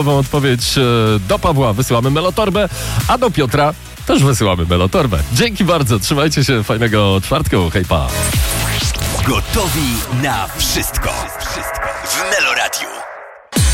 Odpowiedź do Pawła wysyłamy melotorbę, a do Piotra też wysyłamy melotorbę. Dzięki bardzo, trzymajcie się, fajnego czwartku, hej pa. Gotowi na wszystko w Meloradiu.